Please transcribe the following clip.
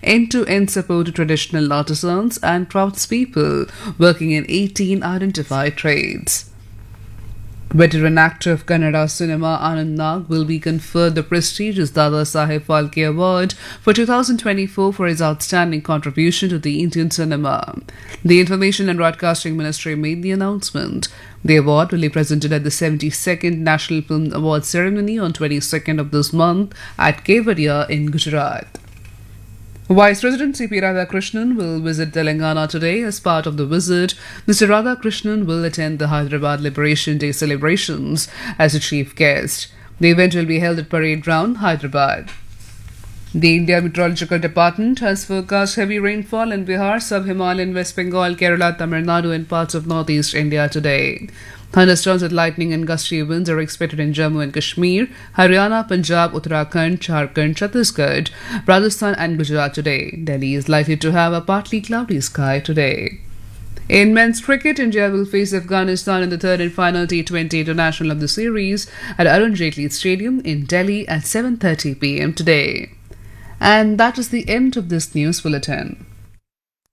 end-to-end support to traditional artisans and craftspeople working in 18 identified trades. Veteran actor of Kannada cinema Anand Nag will be conferred the prestigious Dada Saheb Phalke Award for 2024 for his outstanding contribution to the Indian cinema. The Information and Broadcasting Ministry made the announcement. The award will be presented at the 72nd National Film Awards ceremony on 22nd of this month at Kevadia in Gujarat. Vice President C.P. Radhakrishnan will visit Telangana today. As part of the visit, Mr. Radhakrishnan will attend the Hyderabad Liberation Day celebrations as a chief guest. The event will be held at Parade Ground, Hyderabad. The India Meteorological Department has forecast heavy rainfall in Bihar, Sub-Himalayan, West Bengal, Kerala, Tamil Nadu and parts of northeast India today. Thunderstorms with lightning and gusty winds are expected in Jammu and Kashmir, Haryana, Punjab, Uttarakhand, Jharkhand, Chhattisgarh, Rajasthan and Gujarat today. Delhi is likely to have a partly cloudy sky today. In men's cricket, India will face Afghanistan in the third and final T20 International of the series at Arun Jaitley Stadium in Delhi at 7:30 p.m. today. And that is the end of this news bulletin.